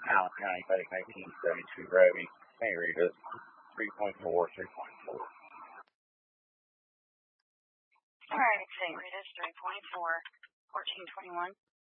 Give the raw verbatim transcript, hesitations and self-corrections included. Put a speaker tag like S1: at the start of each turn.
S1: Allen County, Medic nineteen seventy-two Roby. May read it. three point four, three point four.
S2: Alright, Saint Rita's three point four, fourteen twenty-one.